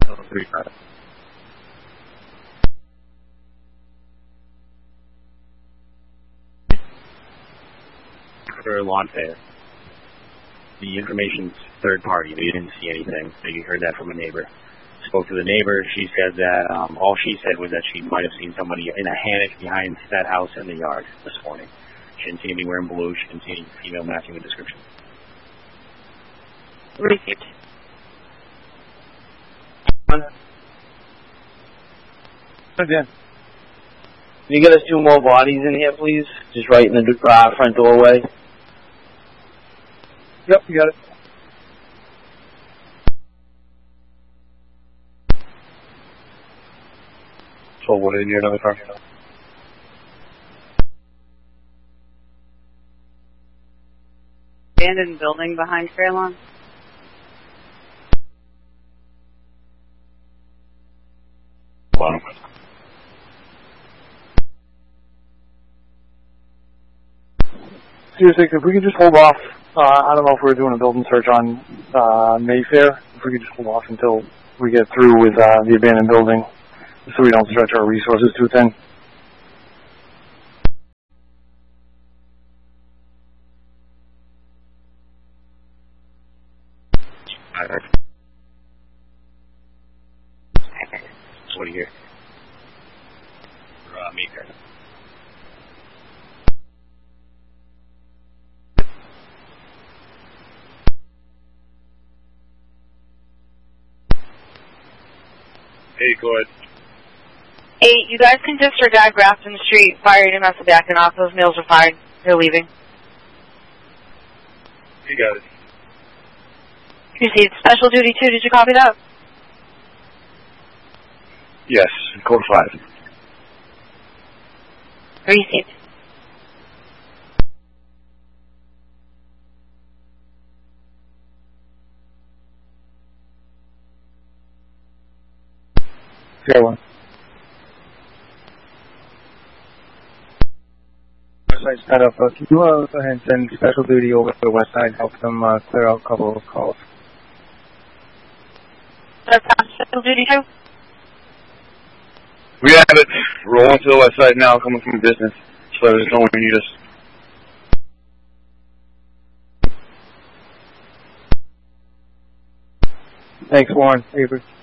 35. For lawn fair. The information's third party, but you didn't see anything, so you heard that from a neighbor. Spoke to the neighbor. She said that all she said was that she might have seen somebody in a hammock behind that house in the yard this morning. She didn't see anybody wearing blue. She didn't see any female matching the description. Received. Again. Can you get us 2 more bodies in here, please? Just right in the front doorway. Yep, you got it. So what in your another car? Abandoned building behind Fairlawn. Bottom. Seriously, if we could just hold off, I don't know if we were doing a building search on Mayfair, if we could just hold off until we get through with the abandoned building, so we don't stretch our resources too thin. What do you hear? Mayfair. Hey, go ahead. Hey, you guys can disregard Grafton Street. Fire EMS are backing off. Those males are fired. They're leaving. You got it. Received. Special duty 2. Did you copy that? Yes, code 5. Received. Fair one. West Side's set up. Can you go ahead and send special duty over to the West Side, help them clear out a couple of calls? That's special duty 2. We have it. Rolling to the west side now, coming from a distance. So let us know when you need us. Thanks, Warren. Avery.